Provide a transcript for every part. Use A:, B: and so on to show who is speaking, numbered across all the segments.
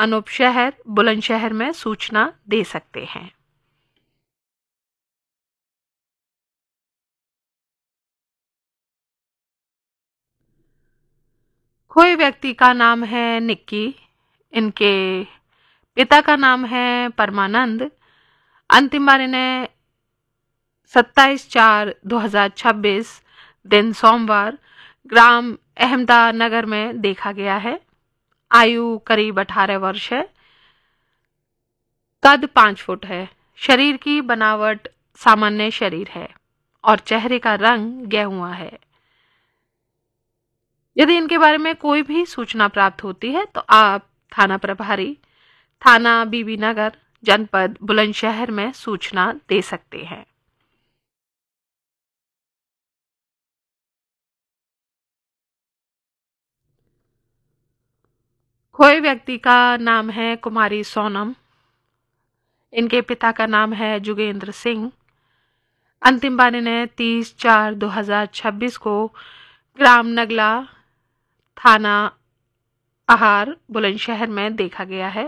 A: अनूप शहर, बुलंदशहर में सूचना दे सकते हैं। खोए व्यक्ति का नाम है निक्की, इनके पिता का नाम है परमानंद। अंतिम बार इन्हें 27/4/2026 दिन सोमवार ग्राम अहमदानगर में देखा गया है। आयु करीब 18 वर्ष है। कद 5 फुट है। शरीर की बनावट सामान्य शरीर है और चेहरे का रंग गेहुआ है। यदि इनके बारे में कोई भी सूचना प्राप्त होती है तो आप थाना प्रभारी, थाना बीबी नगर, जनपद बुलंदशहर में सूचना दे सकते हैं। खोए व्यक्ति का नाम है कुमारी सोनम। इनके पिता का नाम है जुगेंद्र सिंह। अंतिम बार इन्हें 30/4/2026 को ग्राम नगला, थाना आहार, बुलंदशहर में देखा गया है।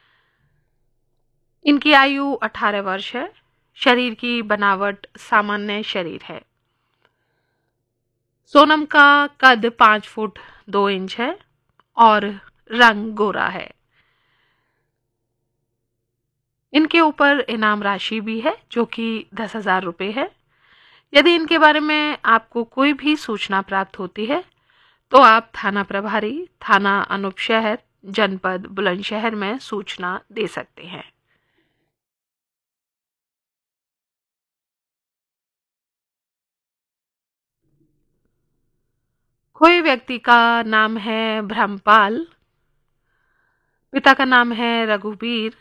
A: इनकी आयु 18 वर्ष है। शरीर की बनावट सामान्य शरीर है। सोनम का कद 5 फुट 2 इंच है और रंग गोरा है। इनके ऊपर इनाम राशि भी है जो कि 10,000 रुपये है। यदि इनके बारे में आपको कोई भी सूचना प्राप्त होती है तो आप थाना प्रभारी, थाना अनूप शहर, जनपद बुलंदशहर में सूचना दे सकते हैं। खोए व्यक्ति का नाम है ब्रह्मपाल। पिता का नाम है रघुवीर।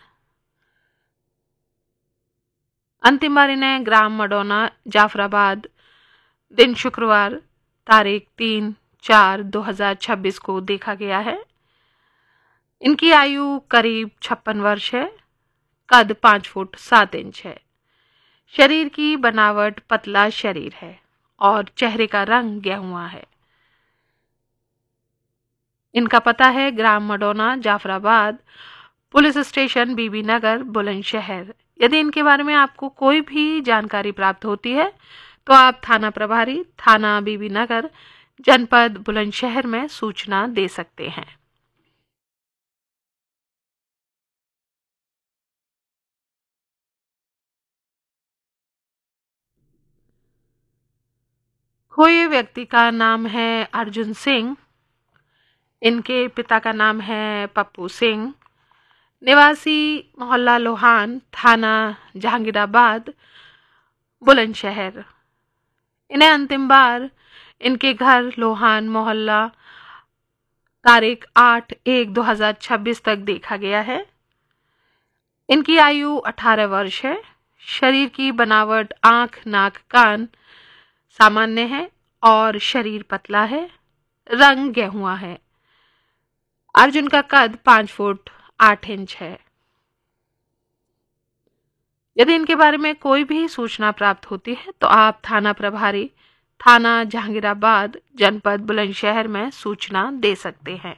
A: अंतिम बार इन्हें ग्राम मडोना, जाफराबाद, दिन शुक्रवार, तारीख 3/4/2026 को देखा गया है। इनकी आयु करीब 56 वर्ष है। कद 5 फुट 7 इंच है। शरीर की बनावट पतला शरीर है और चेहरे का रंग गेहुआ है। इनका पता है ग्राम मडोना, जाफराबाद, पुलिस स्टेशन बीबी नगर, बुलंदशहर। यदि इनके बारे में आपको कोई भी जानकारी प्राप्त होती है तो आप थाना प्रभारी, थाना बीबी नगर, जनपद बुलंदशहर में सूचना दे सकते हैं। खोए व्यक्ति का नाम है अर्जुन सिंह। इनके पिता का नाम है पप्पू सिंह। निवासी मोहल्ला लोहान, थाना जहांगीराबाद, बुलंदशहर। इन्हें अंतिम बार इनके घर लोहान मोहल्ला तारीख 8/1/2026 तक देखा गया है। इनकी आयु 18 वर्ष है। शरीर की बनावट आंख, नाक, कान सामान्य है और शरीर पतला है। रंग गेहुआ है। अर्जुन का कद 5 फुट 8 इंच है। यदि इनके बारे में कोई भी सूचना प्राप्त होती है तो आप थाना प्रभारी, थाना जहांगीराबाद, जनपद बुलंदशहर में सूचना दे सकते हैं।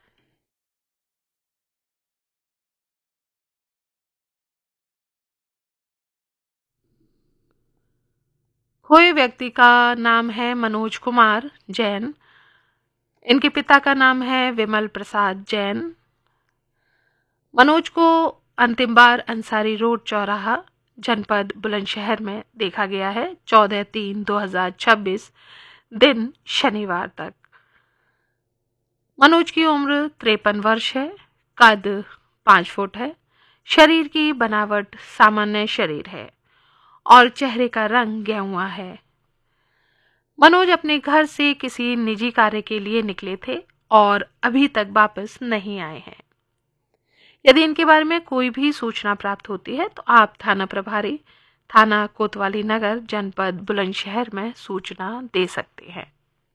A: खोए व्यक्ति का नाम है मनोज कुमार जैन। इनके पिता का नाम है विमल प्रसाद जैन। मनोज को अंतिम बार अंसारी रोड चौराहा, जनपद बुलंदशहर में देखा गया है 14/3/2026 दिन शनिवार तक। मनोज की उम्र 53 वर्ष है। कद 5 फुट है। शरीर की बनावट सामान्य शरीर है और चेहरे का रंग गेहुआ है। मनोज अपने घर से किसी निजी कार्य के लिए निकले थे और अभी तक वापस नहीं आए हैं। यदि इनके बारे में कोई भी सूचना प्राप्त होती है तो आप थाना प्रभारी, थाना कोतवाली नगर, जनपद बुलंदशहर में सूचना दे सकते हैं।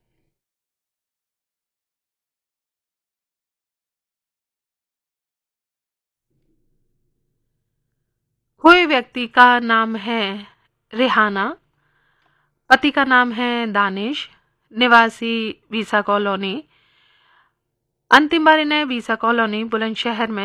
A: खोए व्यक्ति का नाम है रेहाना। पति का नाम है दानिश। निवासी वीसा कॉलोनी। अंतिम बार इन्हें वीसा कॉलोनी, बुलंदशहर में